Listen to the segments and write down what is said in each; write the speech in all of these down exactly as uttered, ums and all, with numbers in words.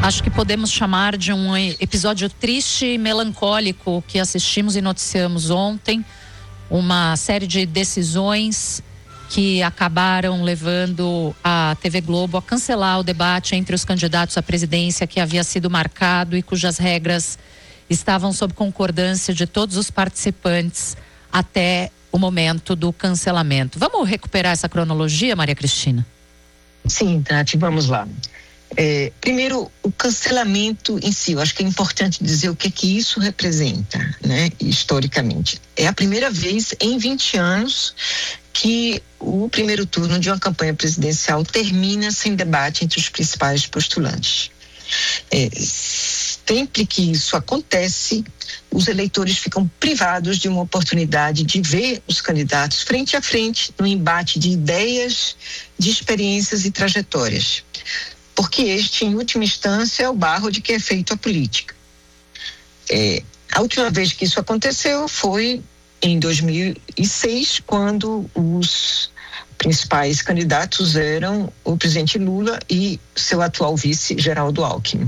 Acho que podemos chamar de um episódio triste e melancólico que assistimos e noticiamos ontem. Uma série de decisões que acabaram levando a T V Globo a cancelar o debate entre os candidatos à presidência que havia sido marcado e cujas regras estavam sob concordância de todos os participantes até o momento do cancelamento. Vamos recuperar essa cronologia, Maria Cristina? Sim, Tati, vamos lá. É, primeiro, o cancelamento em si, eu acho que é importante dizer o que é que isso representa, né, historicamente. É a primeira vez em vinte anos que o primeiro turno de uma campanha presidencial termina sem debate entre os principais postulantes. É, sempre que isso acontece, os eleitores ficam privados de uma oportunidade de ver os candidatos frente a frente no embate de ideias, de experiências e trajetórias. Porque este, em última instância, é o barro de que é feita a política. É, a última vez que isso aconteceu foi em dois mil e seis, quando os principais candidatos eram o presidente Lula e seu atual vice, Geraldo Alckmin.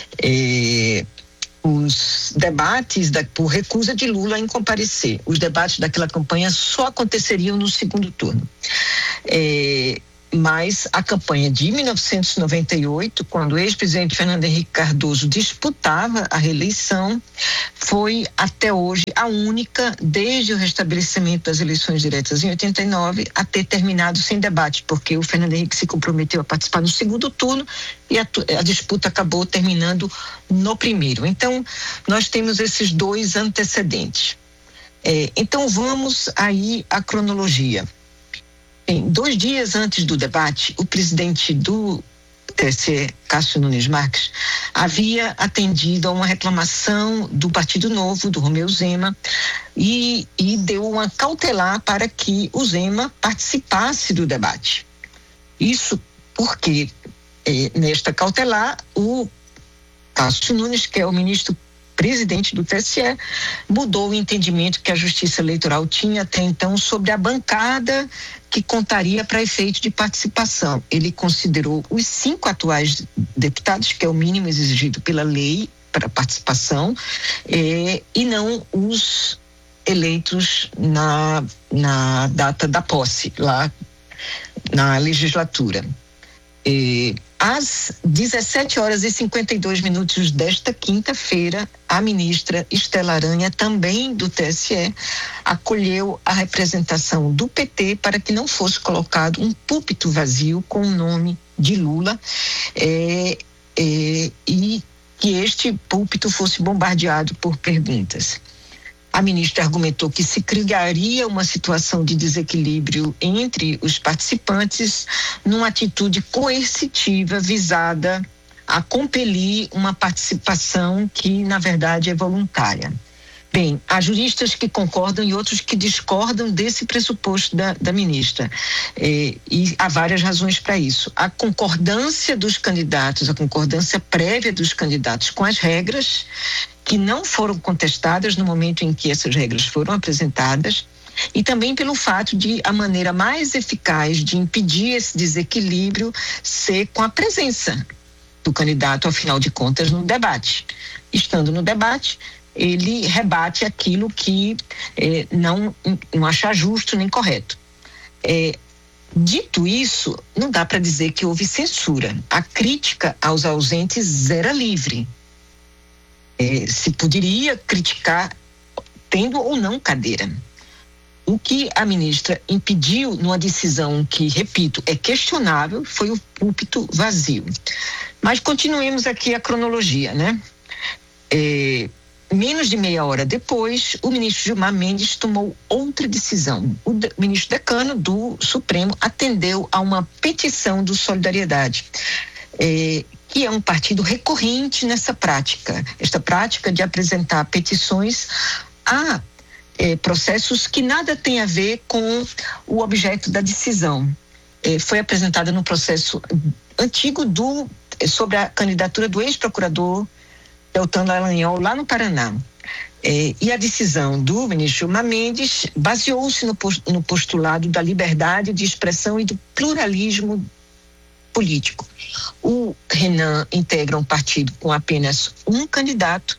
É, os debates da, por recusa de Lula em comparecer, os debates daquela campanha só aconteceriam no segundo turno. É, Mas a campanha de mil novecentos e noventa e oito, quando o ex-presidente Fernando Henrique Cardoso disputava a reeleição, foi até hoje a única, desde o restabelecimento das eleições diretas em oitenta e nove, a ter terminado sem debate, porque o Fernando Henrique se comprometeu a participar no segundo turno e a, a disputa acabou terminando no primeiro. Então, nós temos esses dois antecedentes. É, então, vamos aí à cronologia. Bem, dois dias antes do debate, o presidente do T S E, Cássio Nunes Marques, havia atendido a uma reclamação do Partido Novo, do Romeu Zema, e, e deu uma cautelar para que o Zema participasse do debate. Isso porque, eh, nesta cautelar, o Cássio Nunes, que é o ministro presidente do T S E, mudou o entendimento que a Justiça Eleitoral tinha até então sobre a bancada que contaria para efeito de participação. Ele considerou os cinco atuais deputados, que é o mínimo exigido pela lei para participação, eh, e não os eleitos na, na data da posse, lá na legislatura. Eh, Às dezessete horas e cinquenta e dois minutos desta quinta-feira, a ministra Estela Aranha, também do T S E, acolheu a representação do P T para que não fosse colocado um púlpito vazio com o nome de Lula é, é, e que este púlpito fosse bombardeado por perguntas. A ministra argumentou que se criaria uma situação de desequilíbrio entre os participantes numa atitude coercitiva visada a compelir uma participação que, na verdade, é voluntária. Bem, há juristas que concordam e outros que discordam desse pressuposto da, da ministra. É, e há várias razões para isso. A concordância dos candidatos, a concordância prévia dos candidatos com as regras, que não foram contestadas no momento em que essas regras foram apresentadas, e também pelo fato de a maneira mais eficaz de impedir esse desequilíbrio ser com a presença do candidato, afinal de contas, no debate. Estando no debate, ele rebate aquilo que eh, não, não acha justo nem correto. Eh, dito isso, não dá para dizer que houve censura. A crítica aos ausentes era livre. Eh, se poderia criticar tendo ou não cadeira. O que a ministra impediu numa decisão que, repito, é questionável, foi o púlpito vazio. Mas continuemos aqui a cronologia, né? É, menos de meia hora depois, o ministro Gilmar Mendes tomou outra decisão. O de, ministro decano do Supremo atendeu a uma petição do Solidariedade, é, que é um partido recorrente nessa prática, esta prática de apresentar petições a É, processos que nada tem a ver com o objeto da decisão. É, foi apresentada no processo antigo do, sobre a candidatura do ex-procurador Deltan Dallagnol, lá no Paraná. É, e a decisão do ministro Gilmar Mendes baseou-se no, no postulado da liberdade de expressão e do pluralismo político. O Renan integra um partido com apenas um candidato,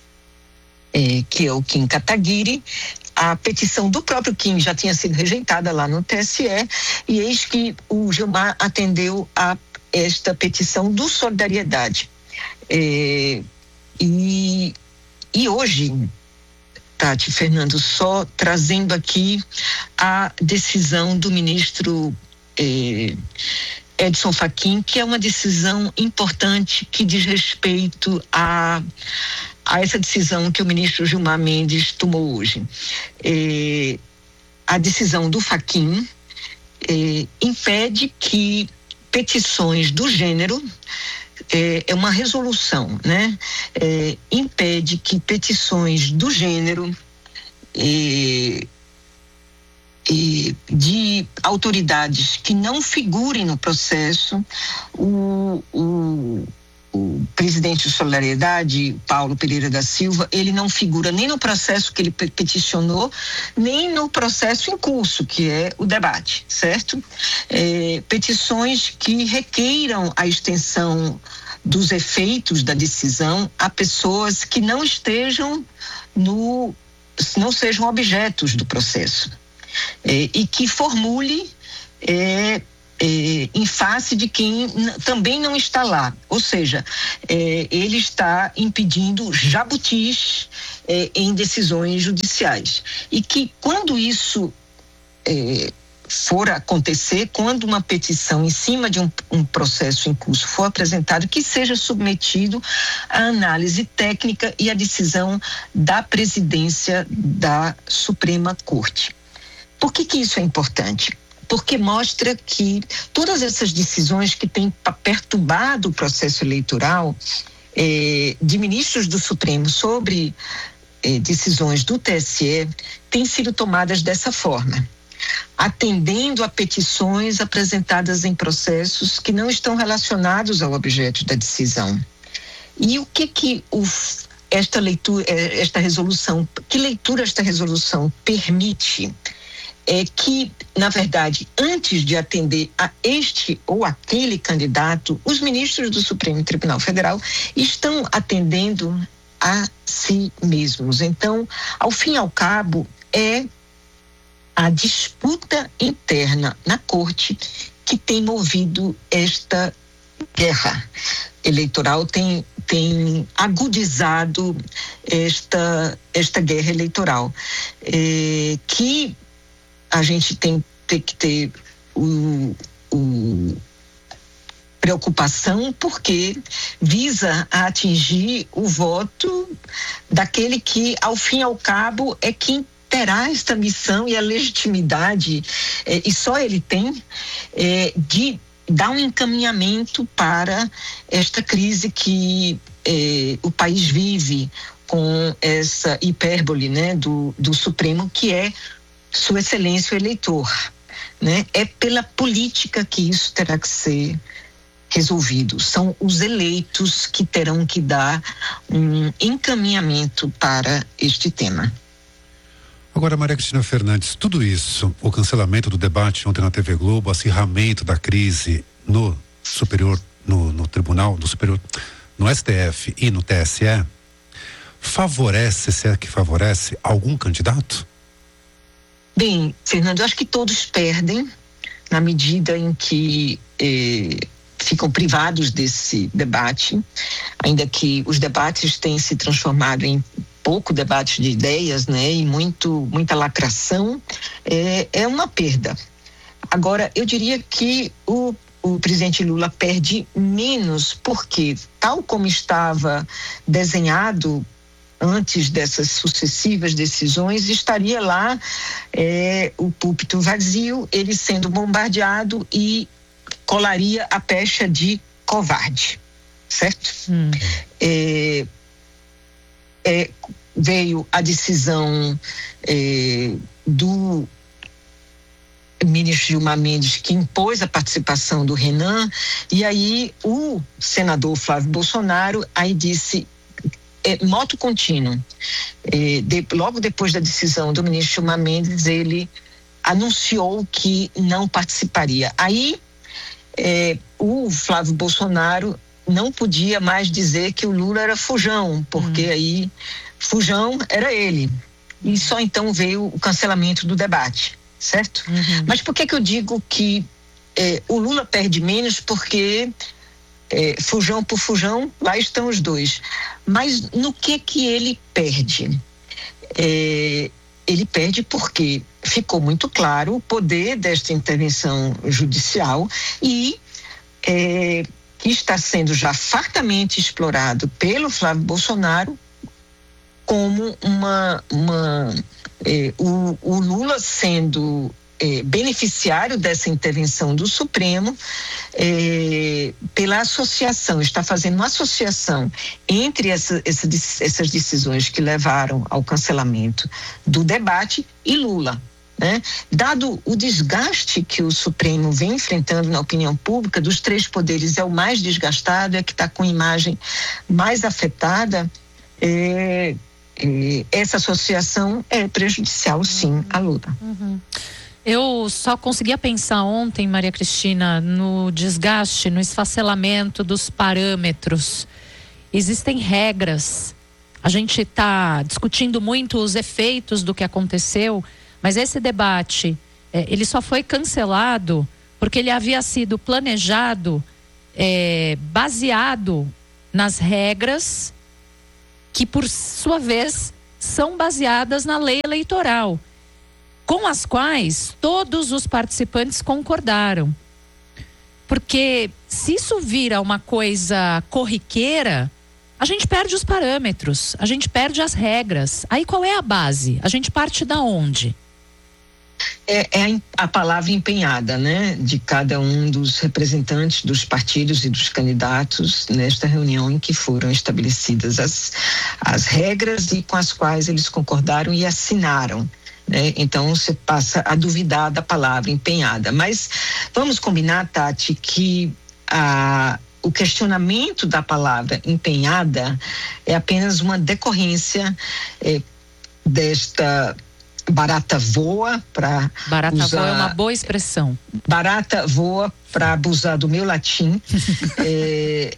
é, que é o Kim Kataguiri. A petição do próprio Kim já tinha sido rejeitada lá no T S E, e eis que o Gilmar atendeu a esta petição do Solidariedade. É, e, e hoje, Tati, Fernando, só trazendo aqui a decisão do ministro eh, Edson Fachin, que é uma decisão importante que diz respeito a, a essa decisão que o ministro Gilmar Mendes tomou hoje. Eh, a decisão do Fachin eh, impede que petições do gênero, É, é uma resolução, né? É, impede que petições do gênero é, é, de autoridades que não figurem no processo, o, o, o presidente de Solidariedade, Paulo Pereira da Silva, ele não figura nem no processo que ele peticionou, nem no processo em curso, que é o debate, certo? É, petições que requeiram a extensão dos efeitos da decisão a pessoas que não estejam no, não sejam objetos do processo, é, e que formule é, é, em face de quem n- também não está lá, ou seja, é, ele está impedindo jabutis é, em decisões judiciais, e que quando isso é, for acontecer, quando uma petição em cima de um, um processo em curso for apresentado, que seja submetido à análise técnica e à decisão da presidência da Suprema Corte. Por que que isso é importante? Porque mostra que todas essas decisões que têm perturbado o processo eleitoral eh, de ministros do Supremo sobre eh, decisões do T S E têm sido tomadas dessa forma, atendendo a petições apresentadas em processos que não estão relacionados ao objeto da decisão. E o que que o, esta leitura, esta resolução, que leitura esta resolução permite? É que, na verdade, antes de atender a este ou aquele candidato, os ministros do Supremo Tribunal Federal estão atendendo a si mesmos. Então, ao fim e ao cabo, é a disputa interna na corte que tem movido esta guerra eleitoral, tem, tem agudizado esta, esta guerra eleitoral, é, que a gente tem, tem que ter o, o preocupação, porque visa a atingir o voto daquele que, ao fim e ao cabo, é quem terá esta missão e a legitimidade, eh, e só ele tem, eh, de dar um encaminhamento para esta crise que eh, o país vive, com essa hipérbole, né, do, do Supremo, que é Sua Excelência o eleitor, né? É pela política que isso terá que ser resolvido. São os eleitos que terão que dar um encaminhamento para este tema. Agora, Maria Cristina Fernandes, tudo isso, o cancelamento do debate ontem na T V Globo, o acirramento da crise no superior, no, no tribunal, no superior, no S T F e no T S E, favorece, se é que favorece, algum candidato? Bem, Fernando, eu acho que todos perdem na medida em que eh, ficam privados desse debate, ainda que os debates tenham se transformado em pouco debate de ideias, né, e muito, muita lacração, é, é uma perda. Agora, eu diria que o, o presidente Lula perde menos porque, tal como estava desenhado antes dessas sucessivas decisões, estaria lá é, o púlpito vazio, ele sendo bombardeado e colaria a pecha de covarde, certo? Hum. É, é, veio a decisão é, do ministro Gilmar Mendes, que impôs a participação do Renan, e aí o senador Flávio Bolsonaro aí disse é, moto contínuo. É, de, logo depois da decisão do ministro Gilmar Mendes, ele anunciou que não participaria. Aí é, o Flávio Bolsonaro não podia mais dizer que o Lula era fujão, porque hum. aí fujão era ele. E só então veio o cancelamento do debate, certo? Uhum. Mas por que que eu digo que é, o Lula perde menos? Porque é, fujão por fujão, lá estão os dois. Mas no que que ele perde? É, ele perde porque ficou muito claro o poder desta intervenção judicial e é, que está sendo já fartamente explorado pelo Flávio Bolsonaro como uma... uma é, o, o Lula sendo é, beneficiário dessa intervenção do Supremo é, pela associação, está fazendo uma associação entre essa, essa, essas decisões que levaram ao cancelamento do debate e Lula. Né? Dado o desgaste que o Supremo vem enfrentando na opinião pública, dos três poderes é o mais desgastado, é que está com a imagem mais afetada, é, é, essa associação é prejudicial, sim, uhum. a Lula. Uhum. Eu só conseguia pensar ontem, Maria Cristina, no desgaste, no esfacelamento dos parâmetros. Existem regras. A gente está discutindo muito os efeitos do que aconteceu, mas esse debate, é, ele só foi cancelado porque ele havia sido planejado, é, baseado nas regras que, por sua vez, são baseadas na lei eleitoral, com as quais todos os participantes concordaram. Porque se isso vira uma coisa corriqueira, a gente perde os parâmetros, a gente perde as regras. Aí qual é a base? A gente parte da onde? É, é a palavra empenhada, né, de cada um dos representantes dos partidos e dos candidatos nesta reunião em que foram estabelecidas as, as regras e com as quais eles concordaram e assinaram. Né? Então você passa a duvidar da palavra empenhada. Mas vamos combinar, Tati, que a, o questionamento da palavra empenhada é apenas uma decorrência é, desta barata voa para barata usar, voa é uma boa expressão. Barata voa para abusar do meu latim, é,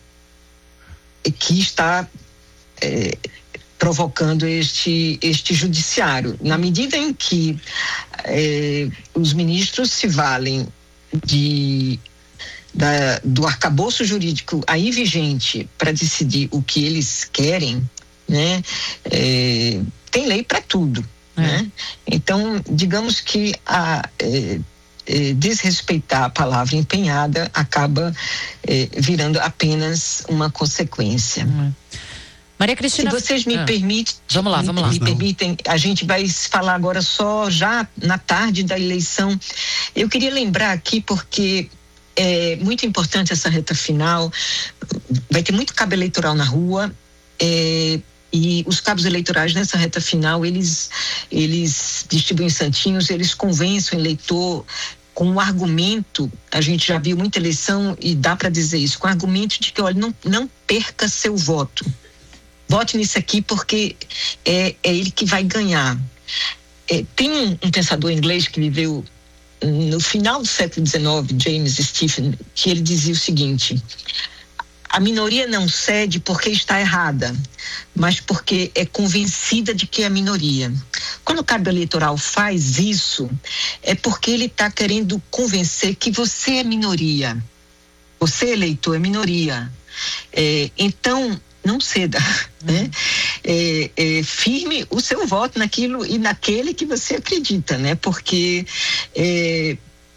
que está é, provocando este, este judiciário. Na medida em que é, os ministros se valem de, da, do arcabouço jurídico aí vigente para decidir o que eles querem, né? É, tem lei para tudo. É. Né? Então, digamos que a é, é, desrespeitar a palavra empenhada acaba é, virando apenas uma consequência. É. Maria Cristina, se vocês me ah. permitem, vamos lá, vamos lá. me permitem, a gente vai falar agora só já na tarde da eleição. Eu queria lembrar aqui porque é muito importante essa reta final. Vai ter muito cabo eleitoral na rua. É, E os cabos eleitorais nessa reta final, eles, eles distribuem santinhos, eles convencem o eleitor com o argumento, a gente já viu muita eleição e dá para dizer isso, com o argumento de que, olha, não, não perca seu voto. Vote nisso aqui porque é, é ele que vai ganhar. É, tem um, um pensador inglês que viveu no final do século dezenove, James Stephen, que ele dizia o seguinte: a minoria não cede porque está errada, mas porque é convencida de que é a minoria. Quando o cabo eleitoral faz isso, é porque ele está querendo convencer que você é minoria. Você, eleitor, é minoria. É, então, não ceda. Né? É, é, firme o seu voto naquilo e naquele que você acredita, né? Porque... É,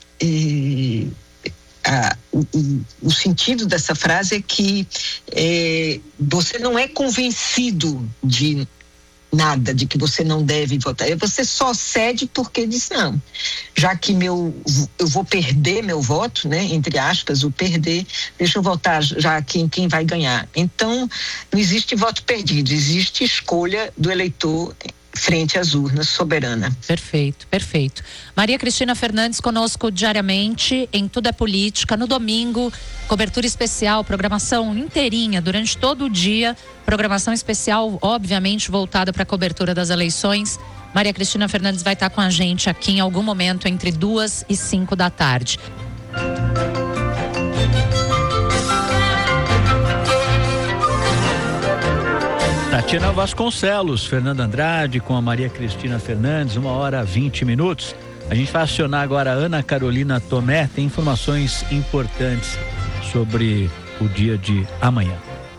é, Ah, o, o sentido dessa frase é que é, você não é convencido de nada, de que você não deve votar. Você só cede porque diz, não, já que meu, eu vou perder meu voto, né, entre aspas, o perder, deixa eu votar já aqui em quem vai ganhar. Então, não existe voto perdido, existe escolha do eleitor frente às urnas, soberana. Perfeito, perfeito. Maria Cristina Fernandes conosco diariamente em Tudo é Política. No domingo, cobertura especial, programação inteirinha durante todo o dia, programação especial, obviamente, voltada para a cobertura das eleições. Maria Cristina Fernandes vai estar com a gente aqui em algum momento entre duas e cinco da tarde. Tatiana Vasconcelos, Fernando Andrade com a Maria Cristina Fernandes, uma hora vinte minutos. A gente vai acionar agora a Ana Carolina Tomé, tem informações importantes sobre o dia de amanhã.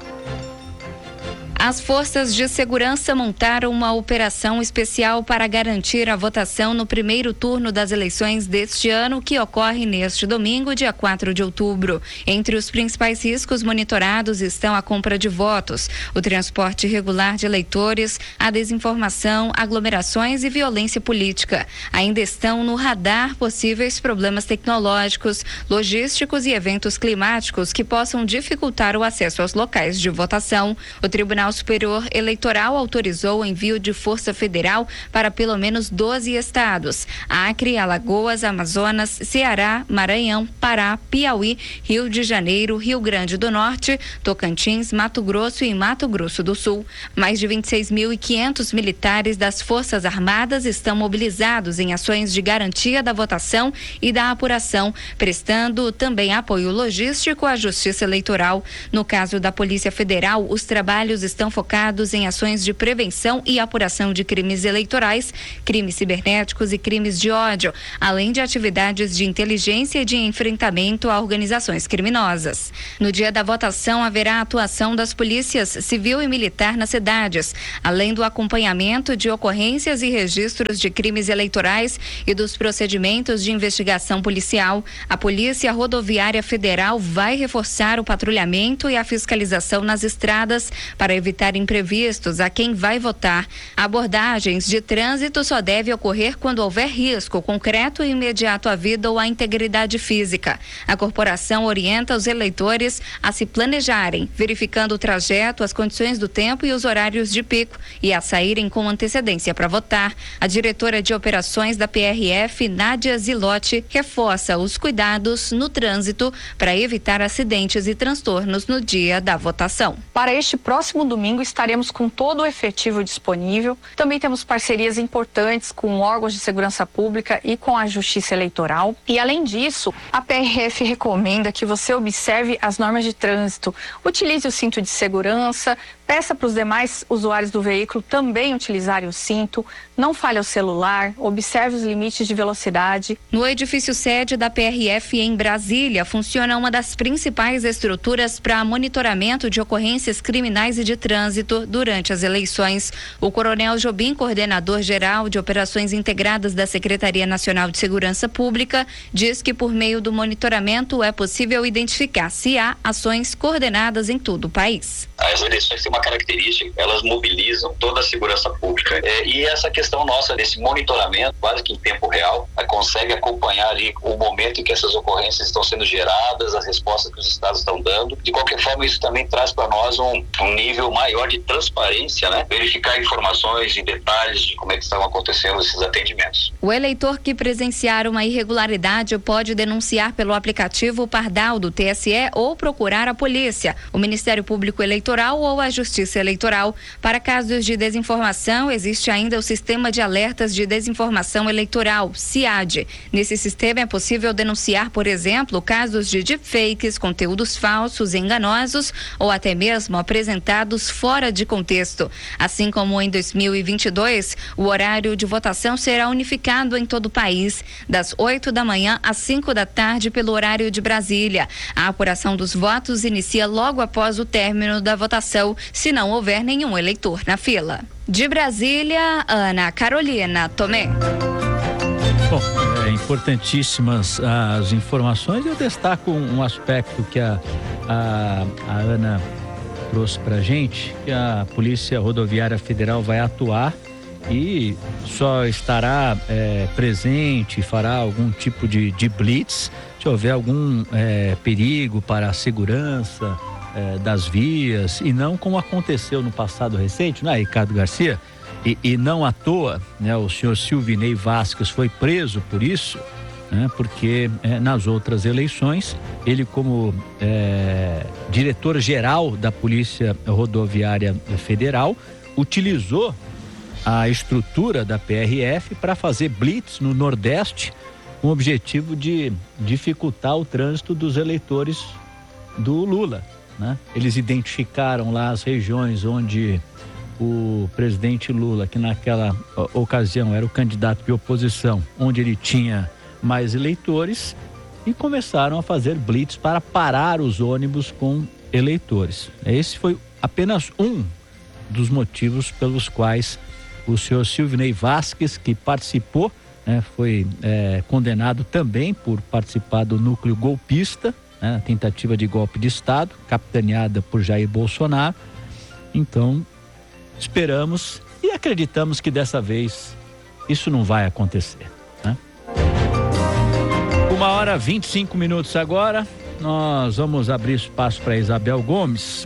As forças de segurança montaram uma operação especial para garantir a votação no primeiro turno das eleições deste ano, que ocorre neste domingo, dia quatro de outubro. Entre os principais riscos monitorados estão a compra de votos, o transporte irregular de eleitores, a desinformação, aglomerações e violência política. Ainda estão no radar possíveis problemas tecnológicos, logísticos e eventos climáticos que possam dificultar o acesso aos locais de votação. O Tribunal Superior Eleitoral autorizou o envio de Força Federal para pelo menos doze estados: Acre, Alagoas, Amazonas, Ceará, Maranhão, Pará, Piauí, Rio de Janeiro, Rio Grande do Norte, Tocantins, Mato Grosso e Mato Grosso do Sul. Mais de vinte e seis mil e quinhentos militares das Forças Armadas estão mobilizados em ações de garantia da votação e da apuração, prestando também apoio logístico à Justiça Eleitoral. No caso da Polícia Federal, os trabalhos estão focados em ações de prevenção e apuração de crimes eleitorais, crimes cibernéticos e crimes de ódio, além de atividades de inteligência e de enfrentamento a organizações criminosas. No dia da votação, haverá atuação das polícias civil e militar nas cidades, além do acompanhamento de ocorrências e registros de crimes eleitorais e dos procedimentos de investigação policial. A Polícia Rodoviária Federal vai reforçar o patrulhamento e a fiscalização nas estradas para evitar imprevistos a quem vai votar. Abordagens de trânsito só devem ocorrer quando houver risco concreto e imediato à vida ou à integridade física. A corporação orienta os eleitores a se planejarem, verificando o trajeto, as condições do tempo e os horários de pico, e a saírem com antecedência para votar. A diretora de operações da P R F, Nádia Zilotti, reforça os cuidados no trânsito para evitar acidentes e transtornos no dia da votação. Para este próximo domingo estaremos com todo o efetivo disponível. Também temos parcerias importantes com órgãos de segurança pública e com a Justiça Eleitoral. E além disso, a P R F recomenda que você observe as normas de trânsito, utilize o cinto de segurança, peça para os demais usuários do veículo também utilizarem o cinto, não falhe o celular, observe os limites de velocidade. No edifício sede da P R F em Brasília, funciona uma das principais estruturas para monitoramento de ocorrências criminais e de trânsito durante as eleições. O Coronel Jobim, coordenador geral de operações integradas da Secretaria Nacional de Segurança Pública, diz que por meio do monitoramento é possível identificar se há ações coordenadas em todo o país. As eleições têm uma característica, elas mobilizam toda a segurança pública. É, e essa questão nossa desse monitoramento, quase que em tempo real, a, consegue acompanhar ali o momento em que essas ocorrências estão sendo geradas, as respostas que os estados estão dando. De qualquer forma, isso também traz para nós um, um nível maior de transparência, né? Verificar informações e detalhes de como é que estão acontecendo esses atendimentos. O eleitor que presenciar uma irregularidade pode denunciar pelo aplicativo Pardal do T S E ou procurar a polícia, o Ministério Público Eleitoral ou a Justiça Eleitoral. Para casos de desinformação, existe ainda o Sistema de Alertas de Desinformação Eleitoral, SIAD. Nesse sistema é possível denunciar, por exemplo, casos de deepfakes, conteúdos falsos, enganosos ou até mesmo apresentados fora de contexto. Assim como em dois mil e vinte e dois, o horário de votação será unificado em todo o país, das oito da manhã às cinco da tarde pelo horário de Brasília. A apuração dos votos inicia logo após o término da votação, se não houver nenhum eleitor na fila. De Brasília, Ana Carolina Tomé. Bom, é, importantíssimas as informações. Eu destaco um, um aspecto que a, a, a Ana trouxe para a gente, que a Polícia Rodoviária Federal vai atuar e só estará é, presente, fará algum tipo de, de blitz se houver algum é, perigo para a segurança é, das vias, e não como aconteceu no passado recente, né, Ricardo Garcia? E, e não à toa, né, o senhor Silvinei Vasquez foi preso por isso, né, porque é, nas outras eleições, ele como é, diretor-geral da Polícia Rodoviária Federal, utilizou a estrutura da P R F para fazer blitz no Nordeste, com o objetivo de dificultar o trânsito dos eleitores do Lula, né? Eles identificaram lá as regiões onde o presidente Lula, que naquela ocasião era o candidato de oposição, onde ele tinha mais eleitores, e começaram a fazer blitz para parar os ônibus com eleitores. Esse foi apenas um dos motivos pelos quais o senhor Silvinei Vasquez, que participou, né, foi é, condenado também por participar do núcleo golpista, né, tentativa de golpe de Estado, capitaneada por Jair Bolsonaro. Então, esperamos e acreditamos que dessa vez isso não vai acontecer, né? Uma hora e vinte e cinco minutos agora, nós vamos abrir espaço para Isabel Gomes.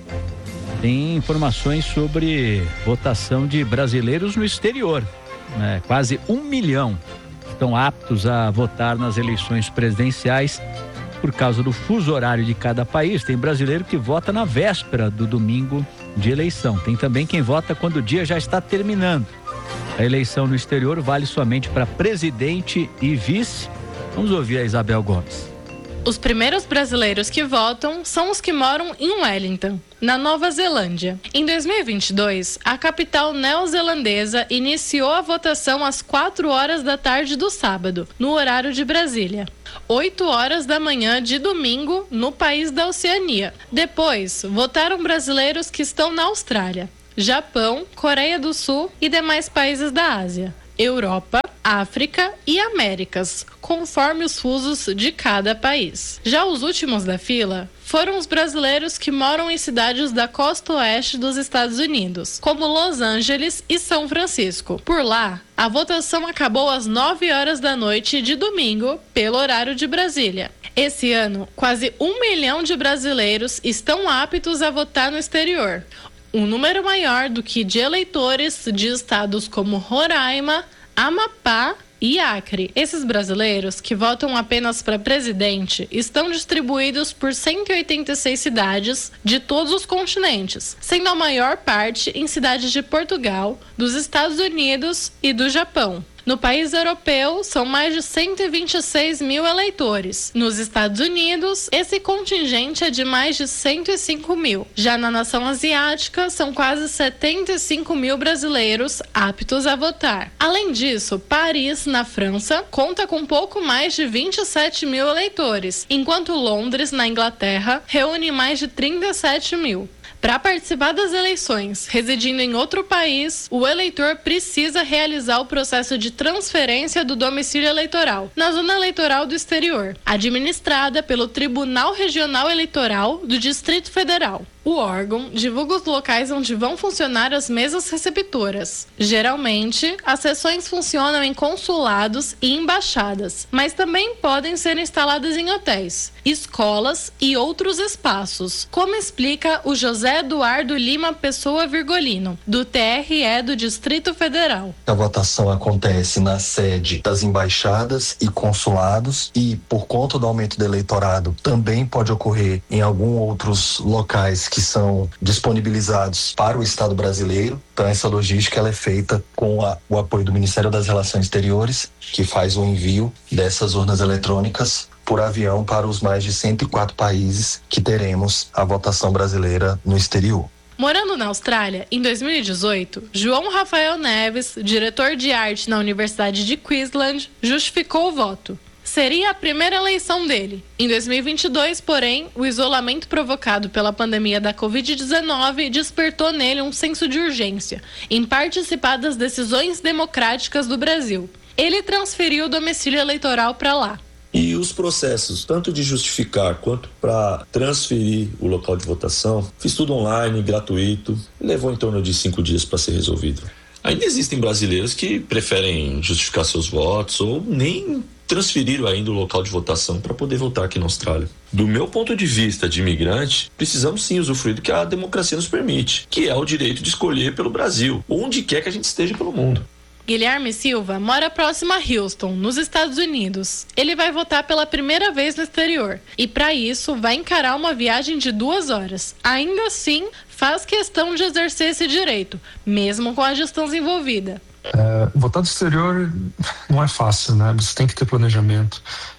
Tem informações sobre votação de brasileiros no exterior, né? Quase um milhão estão aptos a votar nas eleições presidenciais por causa do fuso horário de cada país. Tem brasileiro que vota na véspera do domingo de eleição. Tem também quem vota quando o dia já está terminando. A eleição no exterior vale somente para presidente e vice. Vamos ouvir a Isabel Gomes. Os primeiros brasileiros que votam são os que moram em Wellington, na Nova Zelândia. Em dois mil e vinte e dois, a capital neozelandesa iniciou a votação às quatro horas da tarde do sábado, no horário de Brasília. oito horas da manhã de domingo, no país da Oceania. Depois, votaram brasileiros que estão na Austrália, Japão, Coreia do Sul e demais países da Ásia, Europa, África e Américas, conforme os fusos de cada país. Já os últimos da fila foram os brasileiros que moram em cidades da costa oeste dos Estados Unidos, como Los Angeles e São Francisco. Por lá, a votação acabou às nove horas da noite de domingo, pelo horário de Brasília. Esse ano, quase um milhão de brasileiros estão aptos a votar no exterior, um número maior do que de eleitores de estados como Roraima, Amapá e Acre. Esses brasileiros, que votam apenas para presidente, estão distribuídos por cento e oitenta e seis cidades de todos os continentes, sendo a maior parte em cidades de Portugal, dos Estados Unidos e do Japão. No país europeu, são mais de cento e vinte e seis mil eleitores. Nos Estados Unidos, esse contingente é de mais de cento e cinco mil. Já na nação asiática, são quase setenta e cinco mil brasileiros aptos a votar. Além disso, Paris, na França, conta com pouco mais de vinte e sete mil eleitores, enquanto Londres, na Inglaterra, reúne mais de trinta e sete mil. Para participar das eleições, residindo em outro país, o eleitor precisa realizar o processo de transferência do domicílio eleitoral na zona eleitoral do exterior, administrada pelo Tribunal Regional Eleitoral do Distrito Federal. O órgão divulga os locais onde vão funcionar as mesas receptoras. Geralmente, as sessões funcionam em consulados e embaixadas, mas também podem ser instaladas em hotéis, escolas e outros espaços, como explica o José Eduardo Lima Pessoa Virgolino, do T R E do Distrito Federal. A votação acontece na sede das embaixadas e consulados e, por conta do aumento do eleitorado, também pode ocorrer em alguns outros locais que que são disponibilizados para o Estado brasileiro. Então essa logística ela é feita com a, o apoio do Ministério das Relações Exteriores, que faz o envio dessas urnas eletrônicas por avião para os mais de cento e quatro países que teremos a votação brasileira no exterior. Morando na Austrália, em dois mil e dezoito, João Rafael Neves, diretor de arte na Universidade de Queensland, justificou o voto. Seria a primeira eleição dele. Em dois mil e vinte e dois, porém, o isolamento provocado pela pandemia da covid dezenove despertou nele um senso de urgência em participar das decisões democráticas do Brasil. Ele transferiu o domicílio eleitoral para lá. E os processos, tanto de justificar quanto para transferir o local de votação, fiz tudo online, gratuito, levou em torno de cinco dias para ser resolvido. Ainda existem brasileiros que preferem justificar seus votos ou nem transferiram ainda o local de votação para poder votar aqui na Austrália. Do meu ponto de vista de imigrante, precisamos sim usufruir do que a democracia nos permite, que é o direito de escolher pelo Brasil, onde quer que a gente esteja pelo mundo. Guilherme Silva mora próximo a Houston, nos Estados Unidos. Ele vai votar pela primeira vez no exterior e, para isso, vai encarar uma viagem de duas horas. Ainda assim, faz questão de exercer esse direito, mesmo com a distância envolvida. É, votar do exterior não é fácil, né? Você tem que ter planejamento.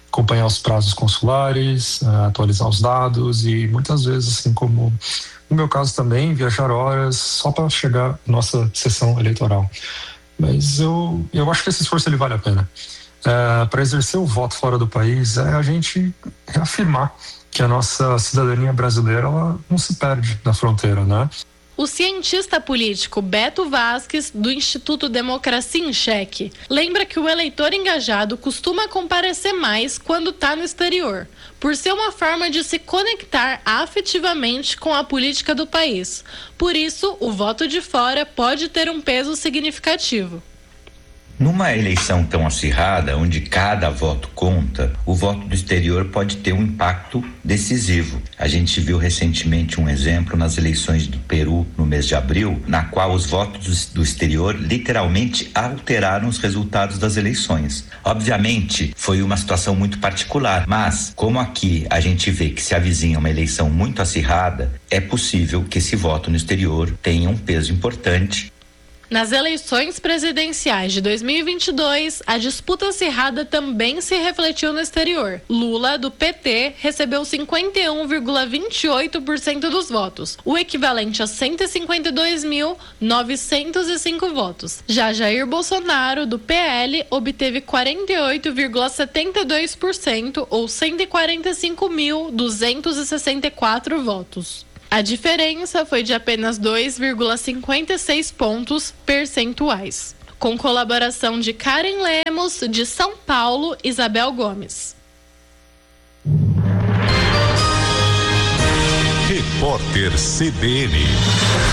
acompanhar os prazos consulares, atualizar os dados e muitas vezes, assim como no meu caso também, viajar horas só para chegar à nossa sessão eleitoral. Mas eu, eu acho que esse esforço ele vale a pena. É, para exercer o voto fora do país é a gente reafirmar que a nossa cidadania brasileira ela não se perde na fronteira, né? O cientista político Beto Vasques, do Instituto Democracia em Cheque, lembra que o eleitor engajado costuma comparecer mais quando está no exterior, por ser uma forma de se conectar afetivamente com a política do país. Por isso, o voto de fora pode ter um peso significativo. Numa eleição tão acirrada, onde cada voto conta, o voto do exterior pode ter um impacto decisivo. A gente viu recentemente um exemplo nas eleições do Peru, no mês de abril, na qual os votos do exterior literalmente alteraram os resultados das eleições. Obviamente, foi uma situação muito particular, mas como aqui a gente vê que se avizinha uma eleição muito acirrada, é possível que esse voto no exterior tenha um peso importante. Nas eleições presidenciais de dois mil e vinte e dois, a disputa acirrada também se refletiu no exterior. Lula, do P T, recebeu cinquenta e um vírgula vinte e oito por cento dos votos, o equivalente a cento e cinquenta e dois mil, novecentos e cinco votos. Já Jair Bolsonaro, do P L, obteve quarenta e oito vírgula setenta e dois por cento, ou cento e quarenta e cinco mil, duzentos e sessenta e quatro votos. A diferença foi de apenas dois vírgula cinquenta e seis pontos percentuais. Com colaboração de Karen Lemos, de São Paulo, Isabel Gomes. Repórter C B N.